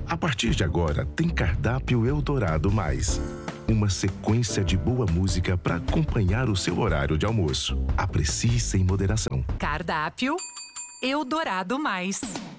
A partir de agora, tem Cardápio Eldorado Mais. Uma sequência de boa música para acompanhar o seu horário de almoço. Aprecie sem moderação. Cardápio Eldorado Mais.